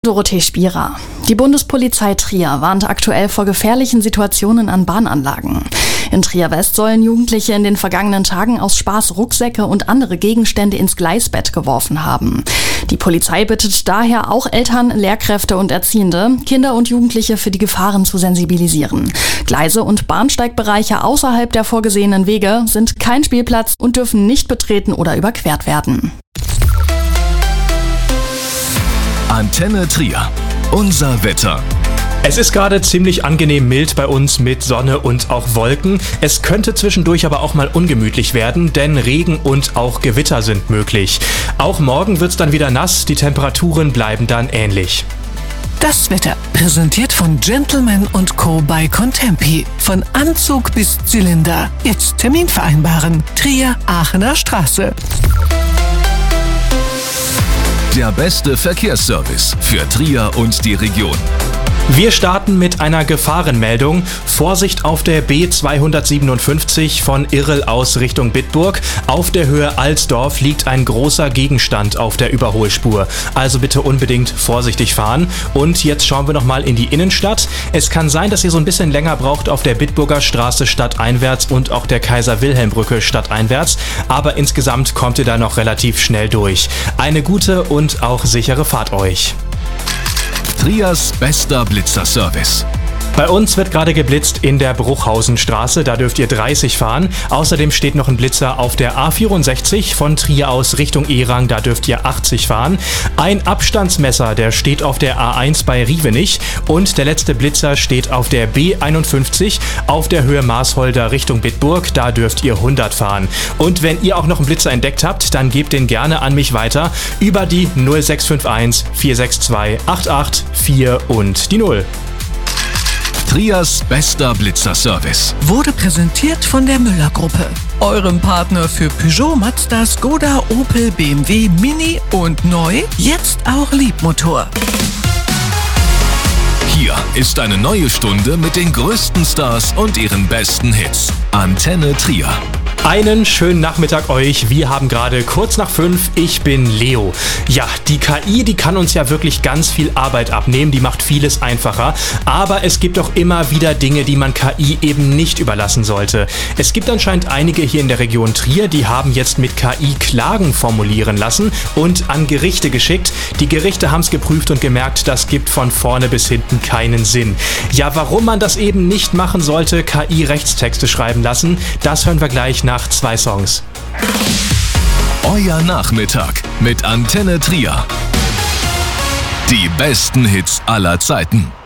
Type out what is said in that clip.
Dorothee Spierer. Die Bundespolizei Trier warnt aktuell vor gefährlichen Situationen an Bahnanlagen. In Trier-West sollen Jugendliche in den vergangenen Tagen aus Spaß Rucksäcke und andere Gegenstände ins Gleisbett geworfen haben. Die Polizei bittet daher auch Eltern, Lehrkräfte und Erziehende, Kinder und Jugendliche für die Gefahren zu sensibilisieren. Gleise und Bahnsteigbereiche außerhalb der vorgesehenen Wege sind kein Spielplatz und dürfen nicht betreten oder überquert werden. Antenne Trier. Unser Wetter. Es ist gerade ziemlich angenehm mild bei uns mit Sonne und auch Wolken. Es könnte zwischendurch aber auch mal ungemütlich werden, denn Regen und auch Gewitter sind möglich. Auch morgen wird's dann wieder nass, die Temperaturen bleiben dann ähnlich. Das Wetter, präsentiert von Gentleman & Co. bei Contempi. Von Anzug bis Zylinder. Jetzt Termin vereinbaren. Trier, Aachener Straße. Der beste Verkehrsservice für Trier und die Region. Wir starten mit einer Gefahrenmeldung. Vorsicht auf der B257 von Irrel aus Richtung Bitburg. Auf der Höhe Alsdorf liegt ein großer Gegenstand auf der Überholspur. Also bitte unbedingt vorsichtig fahren. Und jetzt schauen wir nochmal in die Innenstadt. Es kann sein, dass ihr so ein bisschen länger braucht auf der Bitburger Straße stadteinwärts und auch der Kaiser-Wilhelm-Brücke stadteinwärts. Aber insgesamt kommt ihr da noch relativ schnell durch. Eine gute und auch sichere Fahrt euch. Triers bester Blitzerservice. Bei uns wird gerade geblitzt in der Bruchhausenstraße, da dürft ihr 30 fahren. Außerdem steht noch ein Blitzer auf der A64 von Trier aus Richtung Erang, da dürft ihr 80 fahren. Ein Abstandsmesser, der steht auf der A1 bei Rievenich und der letzte Blitzer steht auf der B51 auf der Höhe Marsholder Richtung Bitburg, da dürft ihr 100 fahren. Und wenn ihr auch noch einen Blitzer entdeckt habt, dann gebt den gerne an mich weiter über die 0651 462 884 und die 0. Triers bester Blitzerservice. Wurde präsentiert von der Müller-Gruppe. Eurem Partner für Peugeot, Mazda, Skoda, Opel, BMW, Mini und neu, jetzt auch Liebmotor. Hier ist eine neue Stunde mit den größten Stars und ihren besten Hits. Antenne Trier. Einen schönen Nachmittag euch. Wir haben gerade kurz nach 5. Ich bin Leo. Ja, die KI, die kann uns ja wirklich ganz viel Arbeit abnehmen. Die macht vieles einfacher. Aber es gibt auch immer wieder Dinge, die man KI eben nicht überlassen sollte. Es gibt anscheinend einige hier in der Region Trier, die haben jetzt mit KI Klagen formulieren lassen und an Gerichte geschickt. Die Gerichte haben es geprüft und gemerkt, das gibt von vorne bis hinten keinen Sinn. Ja, warum man das eben nicht machen sollte, KI-Rechtstexte schreiben lassen, das hören wir gleich nach 2 Songs. Euer Nachmittag mit Antenne Trier. Die besten Hits aller Zeiten.